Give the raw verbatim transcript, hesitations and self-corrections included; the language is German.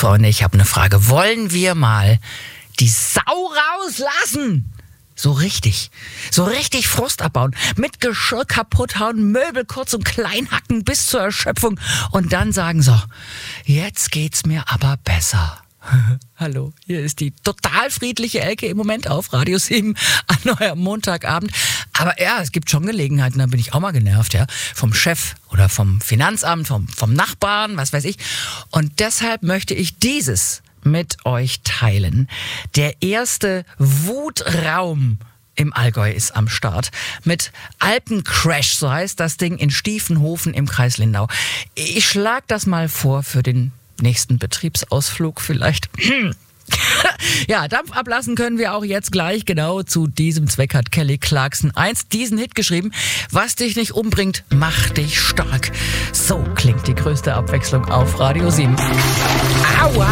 Freunde, ich habe eine Frage. Wollen wir mal die Sau rauslassen? So richtig. So richtig Frust abbauen. Mit Geschirr kaputt hauen, Möbel kurz und klein hacken bis zur Erschöpfung. Und dann sagen, so, jetzt geht's mir aber besser. Hallo, hier ist die total friedliche Elke im Moment auf Radio sieben an eurem Montagabend. Aber ja, es gibt schon Gelegenheiten, da bin ich auch mal genervt, ja. Vom Chef oder vom Finanzamt, vom, vom Nachbarn, was weiß ich. Und deshalb möchte ich dieses mit euch teilen. Der erste Wutraum im Allgäu ist am Start. Mit Alpencrash, so heißt das Ding, in Stiefenhofen im Kreis Lindau. Ich schlag das mal vor für den nächsten Betriebsausflug vielleicht. Ja, Dampf ablassen können wir auch jetzt gleich. Genau zu diesem Zweck hat Kelly Clarkson einst diesen Hit geschrieben. Was dich nicht umbringt, macht dich stark. So klingt die größte Abwechslung auf Radio sieben. Aua!